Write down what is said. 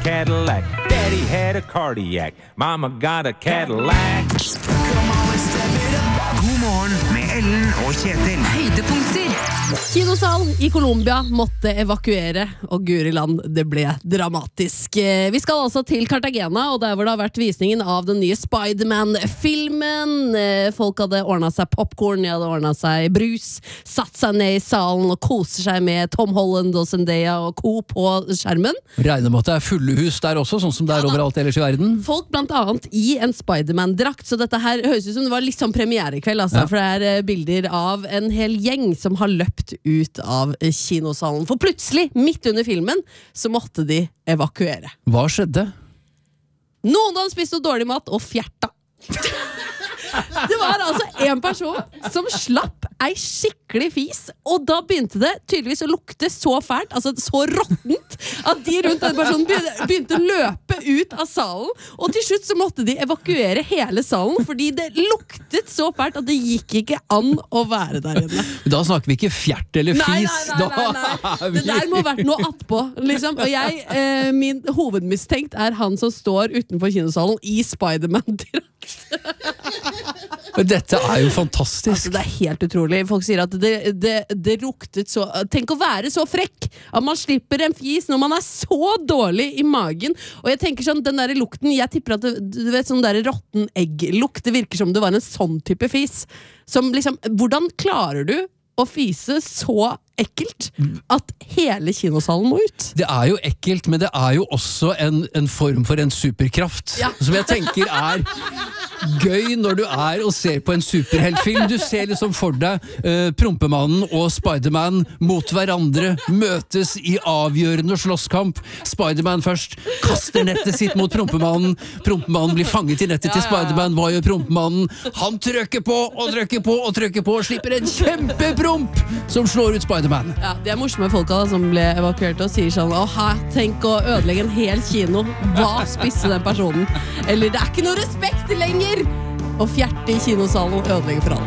Cadillac. Daddy had a cardiac. Mama got a Cadillac. God morgen med Ellen og Kjetil. Høydepunkter. Kinosal i Colombia måtte evakuere, og Guri land, det ble dramatisk. Vi skal altså til Cartagena, og der hvor det har vært visningen av den nye Spider-Man-filmen. Folk hadde ordnet seg popcorn, de hadde ordnet seg brus, satt seg ned i salen og koser seg med Tom Holland og Zendaya og co. på skjermen. Regner med at det fulle hus der også, sånn som det overalt ellers i verden. Folk blant annet i en Spider-Man-drakt, så dette her høres ut som det var litt sånn premierekveld, altså, for det bilder av en hel gjeng som har løpt ut av kinosalen. For plutselig, midt under filmen, så måtte de evakuere. Hva skjedde? Noen hadde spist noe dårlig mat og fjerta. Det var altså en person som slapp ei skikkelig fis, og da begynte det tydeligvis å lukte så fælt, altså så råttent, at de rundt den personen begynte å løpe ut av salen, og til slutt så måtte de evakuere hele salen, fordi det luktet så fælt at det gikk ikke an å være der inne. Da snakker vi ikke fjert eller fis. Nei. Det der må ha vært noe attpå, liksom. Og jeg, min hovedmistenkt er han som står utenfor kinosalen i Spider-Man-drakt. Dette er jo fantastisk. Altså, det er helt utrolig. Folk sier at det luktet så. Tenk å være så frekk at man slipper en fis når man er så dårlig i magen. Og jeg tenker sånn, den der lukten, jeg tipper at du vet, sånn der rotten egg-lukt, det virker som det var en sånn type fis. Som liksom, hvordan klarer du å fise så ekkelt at hele kinosalen må ut? Det er jo ekkelt, men det er jo også en form for en superkraft, som jeg tenker er gøy når du er og ser på en superheltfilm. Du ser liksom for deg Prompemannen og Spider-Man mot hverandre, møtes i avgjørende slåsskamp. Spider-Man først kaster nettet sitt mot Prompemannen. Prompemannen blir fanget i nettet til Spider-Man. Hva gjør Prompemannen? Han trykker på og trykker på og trykker på og slipper en kjempepromp som slår ut Spider-Man. Ja, de er morsomme folka da, som ble evakuert og sier sånn, tenk å ødelegge en hel kino. Hva spiste den personen? Eller det er ikke noe respekt lenger! Og fjerte i kinosalen og ødelegge for alle.